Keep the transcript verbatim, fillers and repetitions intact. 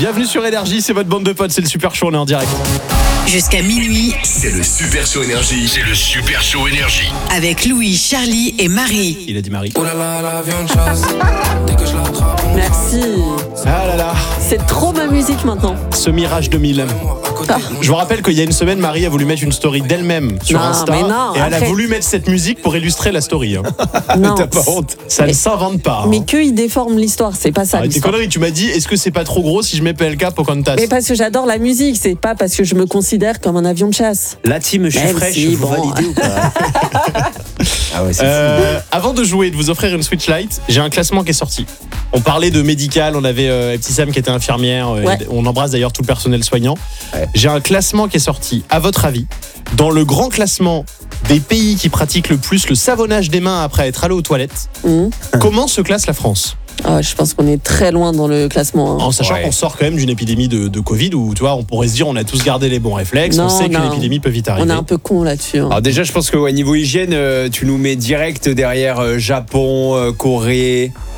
Bienvenue sur Énergie, c'est votre bande de potes, c'est le Super Show, on est en direct. Jusqu'à minuit, c'est le Super Show Énergie. C'est le Super Show Énergie. Avec Louis, Charlie et Marie. Il a dit Marie. Oh là là, la viande chasse. Dès que je l'attrape, on Merci. Ah là là. C'est trop ma musique maintenant. Ce Mirage deux mille. Ah. Je vous rappelle qu'il y a une semaine, Marie a voulu mettre une story d'elle-même sur Non, Insta. mais non, et elle a arrête. voulu mettre cette musique pour illustrer la story. Hein. Non. T'as pas honte. Ça Mais- ne s'invente pas. Mais hein. qu'ils déforment l'histoire, c'est pas ça Arrête tes l'histoire. conneries, tu m'as dit, est-ce que c'est pas trop gros si je mets P L K Pocahontas? Mais parce que j'adore la musique, c'est pas parce que je me considère comme un avion de chasse. La team, je suis Même fraîche, si, vous bon. validez ou pas? Ah ouais, c'est Euh, avant de jouer et de vous offrir une Switch Lite, j'ai un classement qui est sorti. On parlait de médical, on avait euh, Petit Sam qui était infirmière, euh, Ouais. et on embrasse d'ailleurs tout le personnel soignant. Ouais. J'ai un classement qui est sorti. À votre avis, dans le grand classement des pays qui pratiquent le plus le savonnage des mains après être allé aux toilettes, Hum. comment se classe la France? Ah, je pense qu'on est très loin dans le classement. hein. En sachant Ouais. qu'on sort quand même d'une épidémie de, de Covid où, tu vois, on pourrait se dire on a tous gardé les bons réflexes, on Non, sait qu'une non. épidémie peut vite arriver. On est un peu con là-dessus. hein. Alors déjà, je pense qu'au niveau hygiène, euh, tu nous mets direct derrière euh, Japon, euh, Corée.